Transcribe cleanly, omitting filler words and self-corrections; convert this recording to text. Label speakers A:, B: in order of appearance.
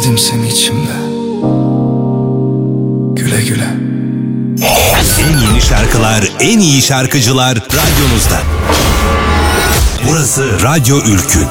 A: Özledim seni içimde. Güle güle.
B: En yeni şarkılar, en iyi şarkıcılar radyonuzda. Burası Radyo Ülkü.